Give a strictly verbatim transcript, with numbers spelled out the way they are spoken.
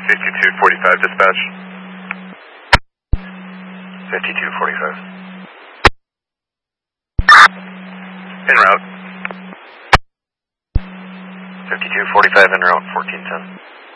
fifty-two forty-five dispatch. fifty-two forty-five. En route. fifty-two forty-five en route, fourteen ten.